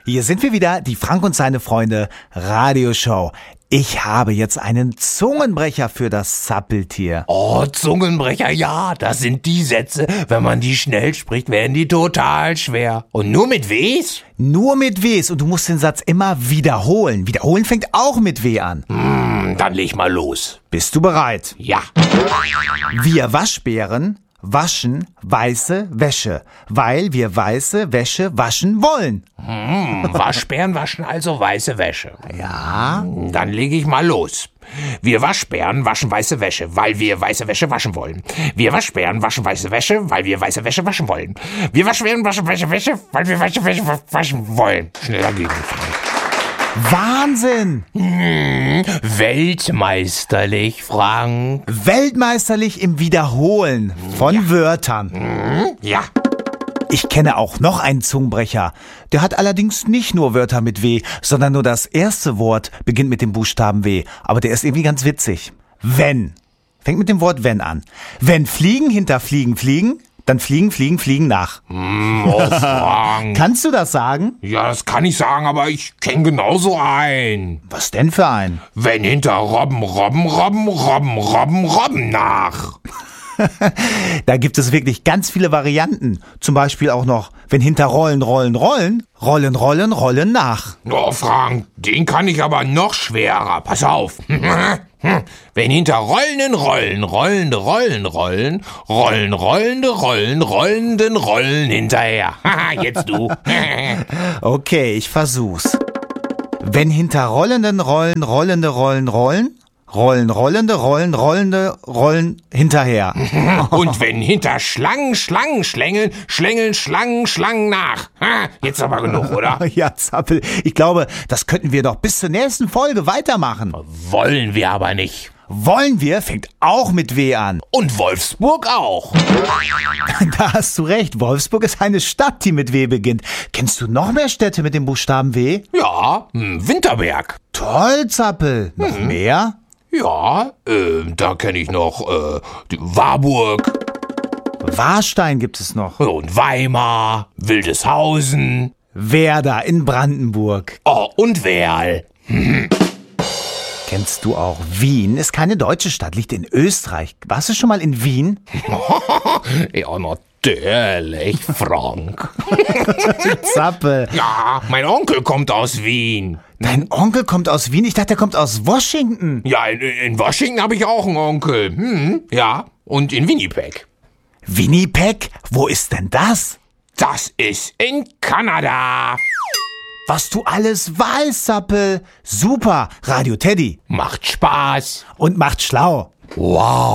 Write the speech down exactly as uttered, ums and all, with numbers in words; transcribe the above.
Hier sind wir wieder, die Frank und seine Freunde Radioshow. Ich habe jetzt einen Zungenbrecher für das Zappeltier. Oh, Zungenbrecher, ja, das sind die Sätze, wenn man die schnell spricht, werden die total schwer. Und nur mit Ws? Nur mit Ws und du musst den Satz immer wiederholen. Wiederholen fängt auch mit W an. Hm, dann leg mal los. Bist du bereit? Ja. Wir Waschbären waschen weiße Wäsche, weil wir weiße Wäsche waschen wollen. Hm, Waschbären waschen also weiße Wäsche. Ja. Dann lege ich mal los. Wir Waschbären waschen weiße Wäsche, weil wir weiße Wäsche waschen wollen. Wir Waschbären waschen weiße Wäsche, weil wir weiße Wäsche waschen wollen. Wir Waschbären waschen weiße Wäsche, weil wir weiße Wäsche waschen wollen. Schneller gehen, Frank. Wahnsinn! Hm, weltmeisterlich, Frank. Weltmeisterlich im Wiederholen von Ja. Wörtern. Hm, ja. Ich kenne auch noch einen Zungenbrecher. Der hat allerdings nicht nur Wörter mit W, sondern nur das erste Wort beginnt mit dem Buchstaben W. Aber der ist irgendwie ganz witzig. Wenn. Fängt mit dem Wort wenn an. Wenn Fliegen hinter Fliegen fliegen, dann fliegen, fliegen, fliegen nach. Hm, oh, Frank. Kannst du das sagen? Ja, das kann ich sagen, aber ich kenne genauso einen. Was denn für ein? Wenn hinter Robben, Robben, Robben, Robben, Robben, Robben nach. Da gibt es wirklich ganz viele Varianten. Zum Beispiel auch noch, wenn hinter Rollen, Rollen, Rollen, Rollen, Rollen, Rollen nach. Oh, Frank, den kann ich aber noch schwerer. Pass auf. Wenn hinter rollenden Rollen, rollende Rollen, rollen, rollen, rollende Rollen, rollenden Rollen hinterher. Haha, jetzt du. Okay, ich versuch's. Wenn hinter rollenden Rollen, rollende Rollen, rollen, rollen, rollende Rollen, rollende Rollen hinterher. Und wenn hinter Schlangen, Schlangen schlängeln, schlängeln Schlangen, Schlangen nach. Ha, jetzt aber genug, oder? Ja, Zappel, ich glaube, das könnten wir doch bis zur nächsten Folge weitermachen. Wollen wir aber nicht. Wollen wir fängt auch mit W an. Und Wolfsburg auch. Da hast du recht, Wolfsburg ist eine Stadt, die mit W beginnt. Kennst du noch mehr Städte mit dem Buchstaben W? Ja, hm, Winterberg. Toll, Zappel. Noch Mhm. mehr? Ja, äh, da kenne ich noch äh, die Warburg Warstein gibt es noch. und Weimar, Wildeshausen, Werder in Brandenburg. oh, und Werl. Kennst du auch Wien? Ist keine deutsche Stadt, liegt in Österreich. Warst du schon mal in Wien? Ja, natürlich, Frank. Zappel. Ja, mein Onkel kommt aus Wien. Dein Onkel kommt aus Wien? Ich dachte, der kommt aus Washington. Ja, in, in Washington habe ich auch einen Onkel. Hm, ja, und in Winnipeg. Winnipeg? Wo ist denn das? Das ist in Kanada. Was du alles weißt, Zappel. Super. Radio Teddy. Macht Spaß. Und macht schlau. Wow.